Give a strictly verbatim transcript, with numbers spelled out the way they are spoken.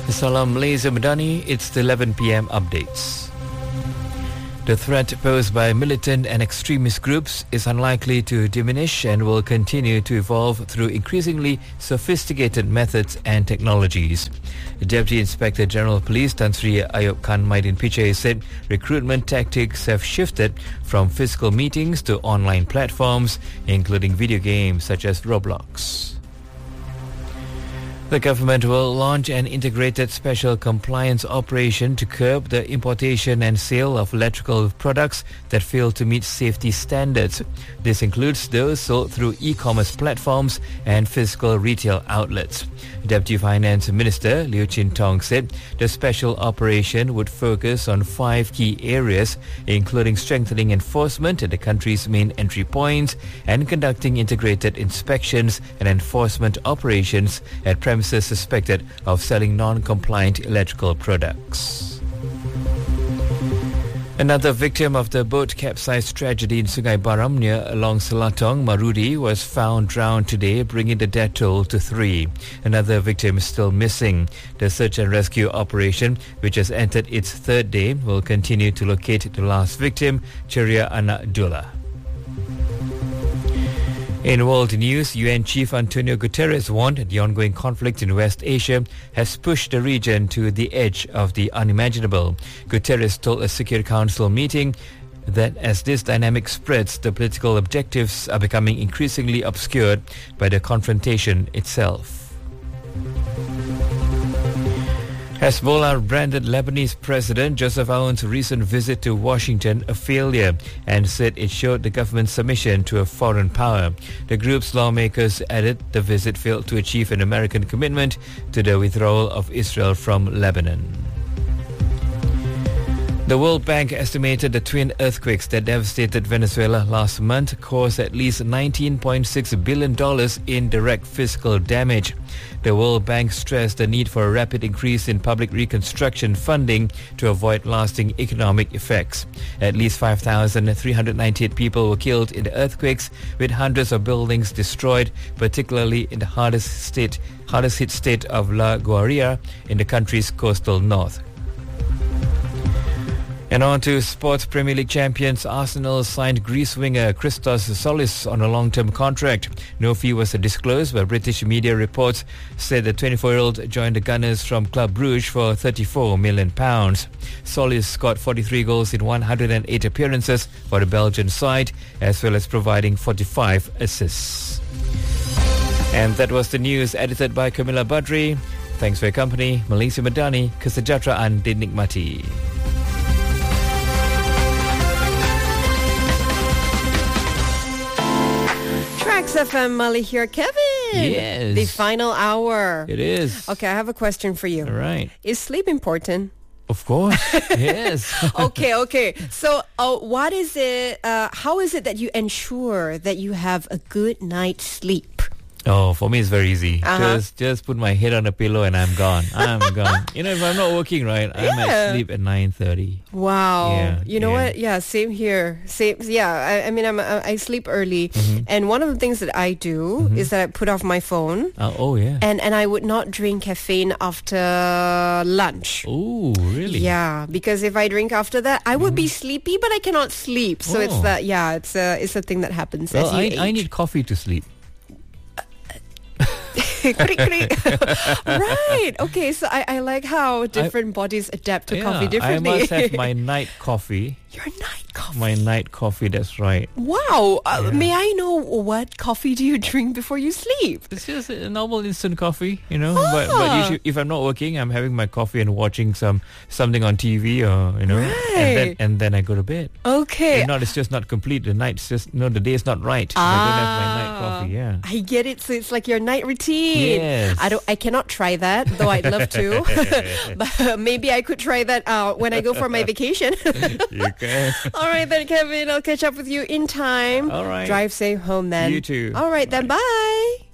Salam Malaysia Madani, it's the eleven p.m. updates. The threat posed by militant and extremist groups is unlikely to diminish and will continue to evolve through increasingly sophisticated methods and technologies. Deputy Inspector General of Police Tan Sri Ayub Khan Maidin Pichai said recruitment tactics have shifted from physical meetings to online platforms, including video games such as Roblox. The government will launch an integrated special compliance operation to curb the importation and sale of electrical products that fail to meet safety standards. This includes those sold through e-commerce platforms and physical retail outlets. Deputy Finance Minister Liu Chin Tong said the special operation would focus on five key areas, including strengthening enforcement at the country's main entry points and conducting integrated inspections and enforcement operations at premises suspected of selling non-compliant electrical products. Another victim of the boat capsized tragedy in Sungai Baram near Along Selatong, Marudi, was found drowned today, bringing the death toll to three. Another victim is still missing. The search and rescue operation, which has entered its third day, will continue to locate the last victim, Ceria Anak Dullah. In world news, U N Chief Antonio Guterres warned that the ongoing conflict in West Asia has pushed the region to the edge of the unimaginable. Guterres told a Security Council meeting that as this dynamic spreads, the political objectives are becoming increasingly obscured by the confrontation itself. Hezbollah-branded Lebanese President Joseph Aoun's recent visit to Washington a failure and said it showed the government's submission to a foreign power. The group's lawmakers added the visit failed to achieve an American commitment to the withdrawal of Israel from Lebanon. The World Bank estimated the twin earthquakes that devastated Venezuela last month caused at least nineteen point six billion dollars in direct physical damage. The World Bank stressed the need for a rapid increase in public reconstruction funding to avoid lasting economic effects. At least five thousand three hundred ninety-eight people were killed in the earthquakes, with hundreds of buildings destroyed, particularly in the hardest state, hardest hit state of La Guaira in the country's coastal north. And on to sports. Premier League champions Arsenal signed Greece winger Christos Solis on a long-term contract. No fee was disclosed, but British media reports said the twenty-four-year-old joined the Gunners from Club Brugge for thirty-four million pounds. Solis scored forty-three goals in one hundred eight appearances for the Belgian side, as well as providing forty-five assists. And that was the news edited by Camilla Badri. Thanks for your company. Malaysia Madani, kesejahteraan dinikmati. Tracks F M, Mali here. Kevin! Yes. The final hour. It is. Okay, I have a question for you. All right. Is sleep important? Of course. Yes. okay, okay. So uh, what is it, uh, how is it that you ensure that you have a good night's sleep? Oh, for me it's very easy. Uh-huh. Just just put my head on a pillow and I'm gone. I'm gone. You know, if I'm not working right, I'm Yeah. at sleep at nine thirty. Wow. Yeah, you know yeah. what? Yeah, same here. Same. Yeah, I, I mean, I'm, uh, I sleep early. Mm-hmm. And one of the things that I do Mhm. is that I put off my phone. Uh, oh, yeah. And, and I would not drink caffeine after lunch. Oh, really? Yeah, because if I drink after that, I would be sleepy, but I cannot sleep. So it's Oh. that, yeah, it's a, it's a thing that happens Well, as you I, age. I need coffee to sleep. Creak, creak. Right. Okay, so I, I like how different bodies adapt to Yeah, coffee differently. I must have my night coffee. Your night coffee. My night coffee, that's right. Wow. Uh, Yeah. May I know what coffee do you drink before you sleep? It's just a normal instant coffee, you know. But but Ah. usually, if I'm not working, I'm having my coffee and watching some something on T V, or you know, and then Right. and then I go to bed. Okay. If not, it's just not complete. The night's just no, the day's not right. If I don't have my night coffee. Yeah. I get it. So it's like your night routine. Yes. I don't. I cannot try that, though I'd love to. But maybe I could try that uh, when I go for my vacation. You can. All right then, Kevin. I'll catch up with you in time. All right. Drive safe home then. You too. All right then. Bye.